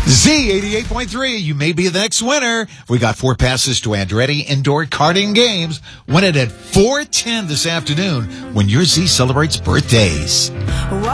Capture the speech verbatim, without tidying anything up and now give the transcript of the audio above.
Z eighty-eight point three, you may be the next winner. We got four passes to Andretti Indoor Karting Games. Win it at four ten this afternoon when your Z celebrates birthdays.